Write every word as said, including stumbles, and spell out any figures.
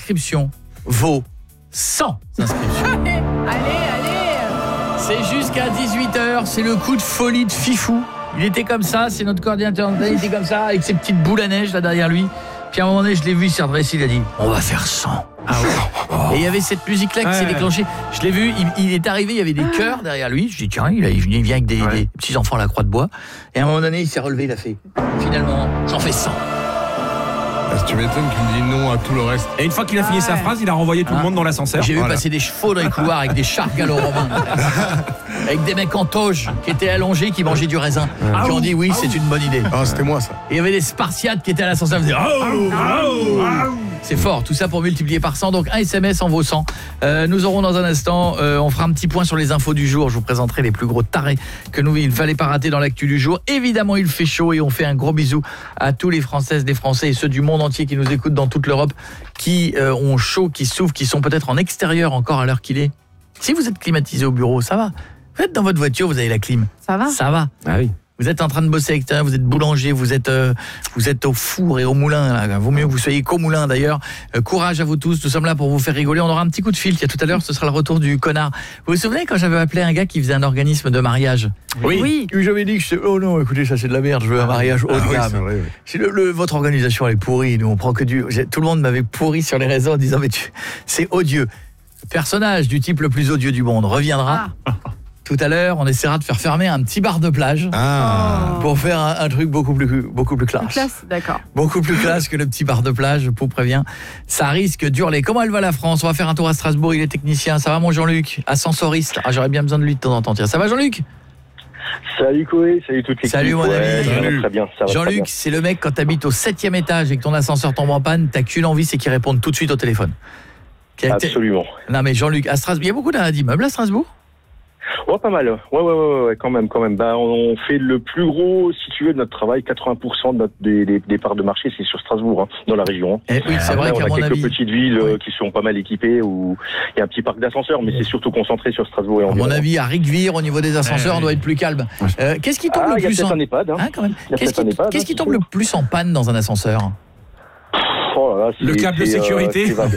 inscription vaut cent inscriptions. Allez, allez. C'est jusqu'à dix-huit heures, c'est le coup de folie de Fifou. Il était comme ça, c'est notre coordinateur, il était comme ça, avec ses petites boules à neige là derrière lui. Puis à un moment donné, je l'ai vu, il s'est redressé, il a dit « On va faire cent ». Ah ouais. Et il y avait cette musique-là qui s'est déclenchée. Je l'ai vu, il, il est arrivé, il y avait des chœurs derrière lui. Je dis tiens, il, a, il vient avec des, ouais. des petits-enfants à la croix de bois. Et à un moment donné, il s'est relevé, il a fait « Finalement, j'en fais cent ». Parce que tu m'étonnes qu'il me dit non à tout le reste. Et une fois qu'il a fini ah sa phrase, il a renvoyé tout ah. le monde dans l'ascenseur. J'ai vu voilà. passer des chevaux dans les couloirs avec des chars gallo-romains. Avec des mecs en toge qui étaient allongés, qui mangeaient du raisin. Ah qui ont dit oui, ah c'est une bonne idée. Ah, c'était moi ça. Et il y avait des Spartiates qui étaient à l'ascenseur. Ils faisaient oh, oh, oh. C'est fort, tout ça pour multiplier par cent. Donc un S M S en vaut cent. Euh, nous aurons dans un instant, euh, on fera un petit point sur les infos du jour. Je vous présenterai les plus gros tarés que nous, il ne fallait pas rater dans l'actu du jour. Évidemment, il fait chaud et on fait un gros bisou à tous les Françaises, les Français et ceux du monde entier qui nous écoutent dans toute l'Europe, qui euh, ont chaud, qui souffrent, qui sont peut-être en extérieur encore à l'heure qu'il est. Si vous êtes climatisé au bureau, ça va. Vous êtes dans votre voiture, vous avez la clim. Ça va. Ça va. Ah oui. Vous êtes en train de bosser à l'extérieur, vous êtes boulanger, vous êtes euh, vous êtes au four et au moulin. Là. Vaut mieux que vous soyez qu'au moulin d'ailleurs. Euh, courage à vous tous, nous sommes là pour vous faire rigoler. On aura un petit coup de fil. Il y a tout à l'heure, ce sera le retour du connard. Vous vous souvenez quand j'avais appelé un gars qui faisait un organisme de mariage? Oui. oui. Et j'avais dit que je... oh non, écoutez, ça c'est de la merde. Je veux un mariage haut de ah, gamme. Oui, vrai, oui. C'est le, le, votre organisation elle est pourrie. Nous on prend que du. Tout le monde m'avait pourri sur les réseaux en disant mais tu... c'est odieux. Le personnage du type le plus odieux du monde reviendra. Ah. Tout à l'heure, on essaiera de faire fermer un petit bar de plage ah. pour faire un, un truc beaucoup plus beaucoup plus classe. Classe, d'accord. Beaucoup plus classe que le petit bar de plage, je vous préviens. Ça risque d'hurler. Comment elle va la France? On va faire un tour à Strasbourg, il est technicien. Ça va mon Jean-Luc? Ascensoriste. Ah, j'aurais bien besoin de lui de temps en temps. Tiens, ça va Jean-Luc? Salut Koé, salut toute l'équipe. Salut mon ouais, ami. Salut. Très bien, ça va Jean-Luc, c'est le mec quand t'habites au septième étage et que ton ascenseur tombe en panne, t'as qu'une envie, c'est qu'il réponde tout de suite au téléphone. Absolument. Non mais Jean-Luc, à Strasbourg, il y a beaucoup d'immeubles à Strasbourg? Ouais, pas mal. Ouais, ouais, ouais, ouais, quand même, quand même. Bah, on fait le plus gros, si tu veux, de notre travail. quatre-vingts pour cent de notre, des, des, des parts de marché, c'est sur Strasbourg, hein, dans la région. Hein. Et oui, c'est vrai qu'à mon avis, on a quelques avis... petites villes oui. qui sont pas mal équipées où il y a un petit parc d'ascenseurs, mais oui. c'est surtout concentré sur Strasbourg et environ. À mon avis, à Rigvire, au niveau des ascenseurs, on doit être plus calme. Euh, qu'est-ce qui tombe ah, le plus en... un EHPAD, hein. Hein, quand même. Qu'est-ce qui, EHPAD, qu'est-ce qui hein, tombe le plus en panne dans un ascenseur? Oh là là, le câble de sécurité. Euh,